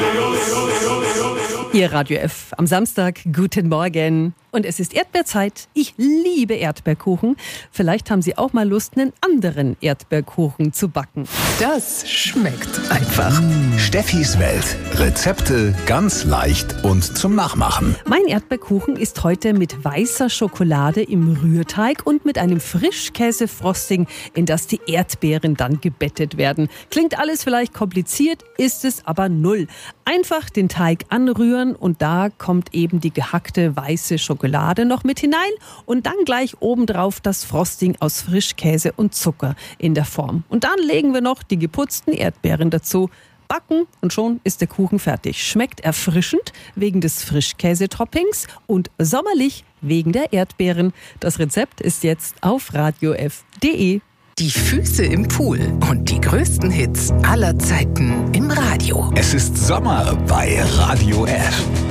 Ihr Radio F am Samstag, guten Morgen. Und es ist Erdbeerzeit. Ich liebe Erdbeerkuchen. Vielleicht haben Sie auch mal Lust, einen anderen Erdbeerkuchen zu backen. Das schmeckt einfach. Steffis Welt. Rezepte ganz leicht und zum Nachmachen. Mein Erdbeerkuchen ist heute mit weißer Schokolade im Rührteig und mit einem Frischkäse-Frosting, in das die Erdbeeren dann gebettet werden. Klingt alles vielleicht kompliziert, ist es aber null. Einfach den Teig anrühren und da kommt eben die gehackte weiße Schokolade noch mit hinein und dann gleich obendrauf das Frosting aus Frischkäse und Zucker in der Form. Und dann legen wir noch die geputzten Erdbeeren dazu. Backen und schon ist der Kuchen fertig. Schmeckt erfrischend wegen des Frischkäsetoppings und sommerlich wegen der Erdbeeren. Das Rezept ist jetzt auf radiof.de. Die Füße im Pool und die größten Hits aller Zeiten im Radio. Es ist Sommer bei Radio F.